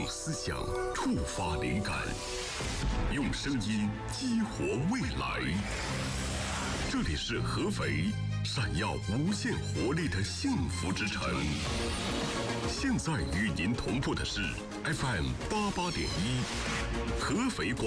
思想，触发灵感，用声音激活未来。这里是合肥，闪耀无限活力的幸福之城。现在与您同步的是 FM88.1，合肥广